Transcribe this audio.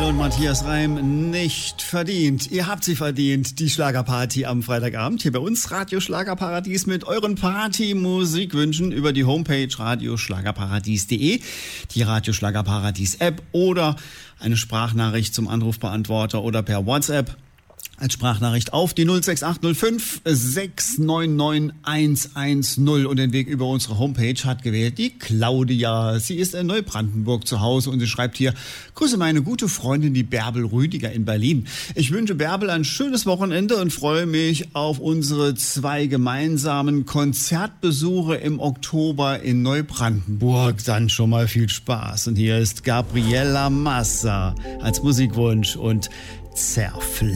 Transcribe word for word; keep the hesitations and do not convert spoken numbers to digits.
und Matthias Reim nicht verdient. Ihr habt sie verdient, die Schlagerparty am Freitagabend hier bei uns, Radio Schlagerparadies, mit euren Party-Musikwünschen über die Homepage radioschlagerparadies punkt de, die Radio Schlagerparadies App oder eine Sprachnachricht zum Anrufbeantworter oder per WhatsApp als Sprachnachricht auf die null sechs acht null fünf sechs neun neun eins eins null und den Weg über unsere Homepage hat gewählt die Claudia. Sie ist in Neubrandenburg zu Hause und sie schreibt hier: Grüße meine gute Freundin, die Bärbel Rüdiger in Berlin. Ich wünsche Bärbel ein schönes Wochenende und freue mich auf unsere zwei gemeinsamen Konzertbesuche im Oktober in Neubrandenburg. Dann schon mal viel Spaß. Und hier ist Gabriela Massa als Musikwunsch und Zerfl